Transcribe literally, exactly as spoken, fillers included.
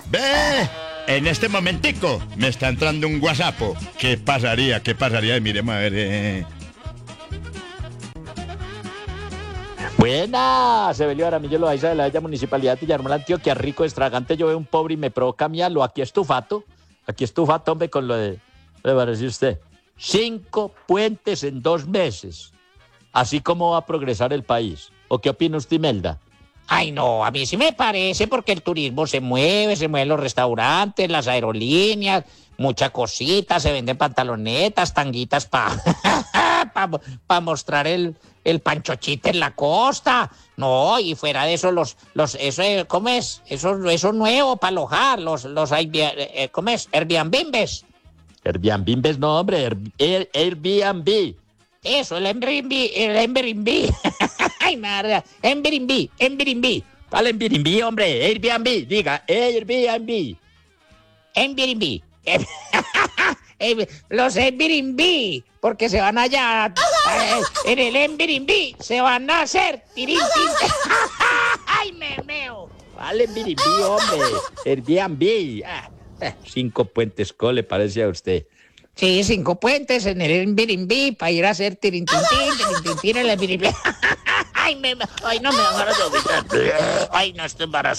Ve, en este momentico me está entrando un WhatsApp. ¿Qué pasaría? ¿Qué pasaría? Y miremos a ver. Eh. Buena, se velió Aramillo Loaiza de la bella municipalidad de Villahermosa, Antioquia, rico, extravagante, yo veo un pobre y me provoca miarlo. Aquí estufato, aquí estufato, hombre, con lo de, ¿le parece usted? Cinco puentes en dos meses. Así como va a progresar el país. ¿O qué opina usted, Imelda? Ay, no, a mí sí me parece porque el turismo se mueve, se mueven los restaurantes, las aerolíneas, mucha cosita, se venden pantalonetas, tanguitas para pa, pa mostrar el, el panchochite en la costa. No, y fuera de eso, los, los, eso, ¿cómo es? Eso, eso nuevo para alojar, los, los, ¿cómo es? Airbnbs. Airbnb, no, hombre, Air, Airbnb. Eso, el Airbnb, el Airbnb. Ay, madre, Airbnb, Airbnb. ¿Cuál Airbnb, hombre? Airbnb, diga, Airbnb. Airbnb. Los Airbnb, porque se van allá, eh, en el Airbnb, se van a hacer tirín, tirín. Ay, me meo. ¿Cuál Airbnb, hombre? Airbnb. Ah, eh, cinco puentes, ¿cómo le parece a usted? Sí, cinco puentes en el Airbnb para ir a hacer tirin, tin, tin, tin, tin, en el Airbnb. Ay, me, ay, no me dan ganas de vomitar. Ay, no, estoy embarazada.